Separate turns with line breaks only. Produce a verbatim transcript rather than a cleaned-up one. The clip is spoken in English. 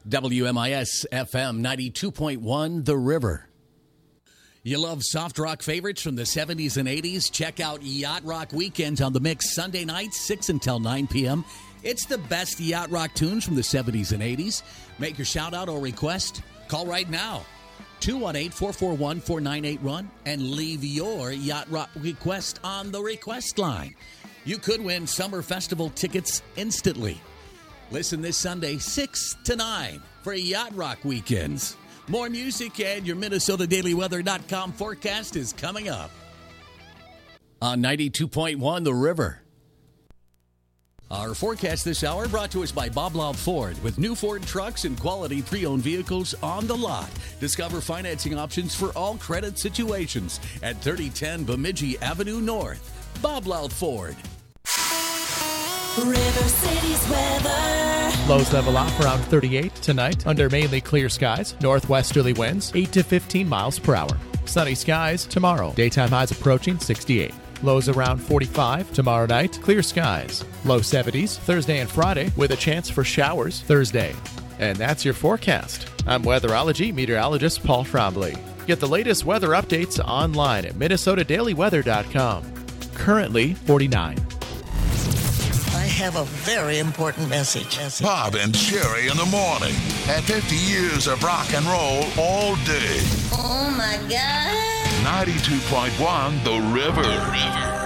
W M I S F M ninety-two point one, The River. You love soft rock favorites from the seventies and eighties? Check out Yacht Rock Weekends on the Mix Sunday nights, six until nine p.m. It's the best yacht rock tunes from the seventies and eighties. Make your shout out or request. Call right now. two one eight, four four one, four nine eight one and leave your yacht rock request on the request line. You could win summer festival tickets instantly. Listen this Sunday, six to nine for Yacht Rock Weekends. More music and your Minnesota Daily Weather dot com forecast is coming up. On ninety-two point one, The River. Our forecast this hour brought to us by Bob Laub Ford. With new Ford trucks and quality pre-owned vehicles on the lot. Discover financing options for all credit situations at thirty ten Bemidji Avenue North. Bob Laub Ford.
River City's weather.
Lows level off around thirty-eight tonight under mainly clear skies. Northwesterly winds eight to fifteen miles per hour. Sunny skies tomorrow. Daytime highs approaching sixty-eight. Lows around forty-five tomorrow night. Clear skies. Low seventies Thursday and Friday with a chance for showers Thursday. And that's your forecast. I'm weatherology meteorologist Paul Trombley. Get the latest weather updates online at Minnesota Daily Weather dot com. Currently forty-nine.
I have a very important message.
Bob and Sherry in the morning. At fifty years of rock and roll all day.
Oh, my God.
ninety-two point one, The River. The River.